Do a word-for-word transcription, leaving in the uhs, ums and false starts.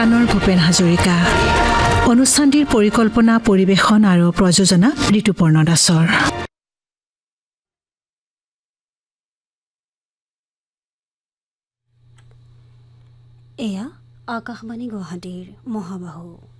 গানৰ ভূপেন হাজৰিকা। অনুষ্ঠানটিৰ পৰিকল্পনা, পৰিৱেশন আৰু প্ৰযোজনা ঋতুপৰ্ণ দাসৰ। এয়া আকাশবাণী গুৱাহাটীৰ মহাবাহু।